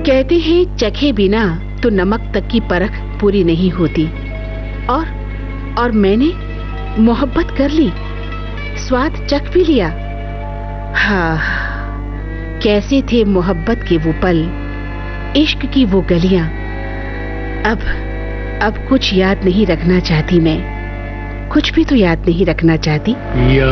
कहते हैं चखे बिना तो नमक तक की परख पूरी नहीं होती। और मैंने मोहब्बत कर ली, स्वाद चख भी लिया। हाँ, कैसे थे मोहब्बत के वो पल, इश्क की वो गलियां। अब कुछ याद नहीं रखना चाहती मैं, कुछ भी तो याद नहीं रखना चाहती।